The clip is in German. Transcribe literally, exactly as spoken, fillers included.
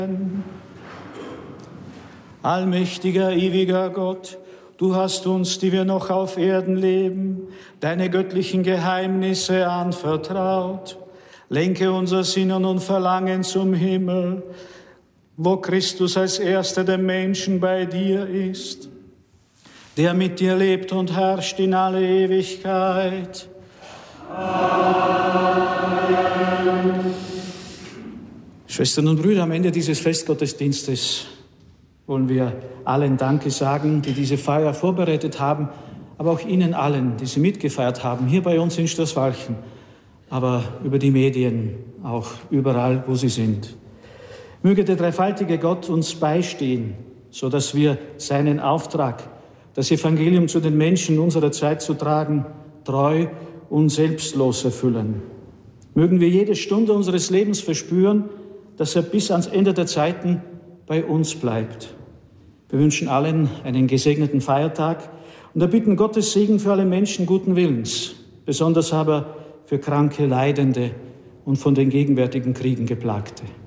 Allmächtiger, ewiger Gott, du hast uns, die wir noch auf Erden leben, deine göttlichen Geheimnisse anvertraut. Lenke unser Sinnen und Verlangen zum Himmel, wo Christus als Erster der Menschen bei dir ist, der mit dir lebt und herrscht in alle Ewigkeit. Amen. Schwestern und Brüder, am Ende dieses Festgottesdienstes wollen wir allen Danke sagen, die diese Feier vorbereitet haben, aber auch Ihnen allen, die sie mitgefeiert haben, hier bei uns in Stoßwalchen, aber über die Medien, auch überall, wo sie sind. Möge der dreifaltige Gott uns beistehen, sodass wir seinen Auftrag, das Evangelium zu den Menschen unserer Zeit zu tragen, treu und selbstlos erfüllen. Mögen wir jede Stunde unseres Lebens verspüren, dass er bis ans Ende der Zeiten bei uns bleibt. Wir wünschen allen einen gesegneten Feiertag und erbitten Gottes Segen für alle Menschen guten Willens, besonders aber für kranke, Leidende und von den gegenwärtigen Kriegen Geplagte.